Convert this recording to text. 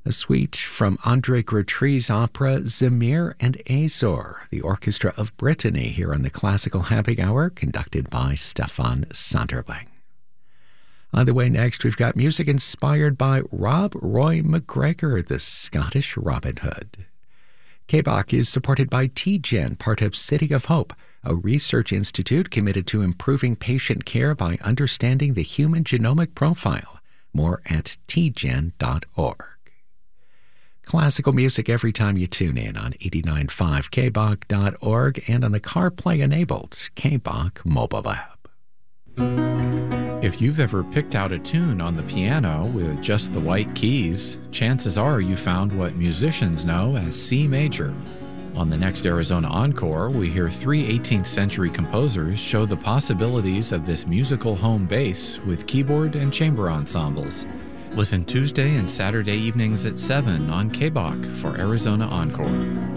A suite from André Gretry's opera Zemire and Azor, the Orchestra of Brittany, here on the Classical Happy Hour, conducted by Stefan Sonderling. On the way next, we've got music inspired by Rob Roy McGregor, the Scottish Robin Hood. KBOC is supported by TGen, part of City of Hope, a research institute committed to improving patient care by understanding the human genomic profile. More at tgen.org. Classical music every time you tune in on 89.5 kbok.org and on the CarPlay-enabled KBOC mobile app. If you've ever picked out a tune on the piano with just the white keys, chances are you found what musicians know as C major. On the next Arizona Encore, we hear three 18th century composers show the possibilities of this musical home base with keyboard and chamber ensembles. Listen Tuesday and Saturday evenings at 7 on KBOC for Arizona Encore.